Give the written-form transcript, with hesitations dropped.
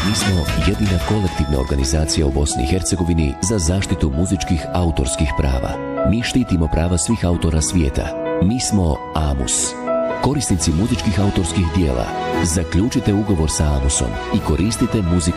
Mi smo jedina kolektivna organizacija u Bosni i Hercegovini za zaštitu muzičkih autorskih prava. Mi štitimo prava svih autora svijeta. Mi smo AMUS. Korisnici muzičkih autorskih dijela, zaključite ugovor sa AMUSom i koristite muziku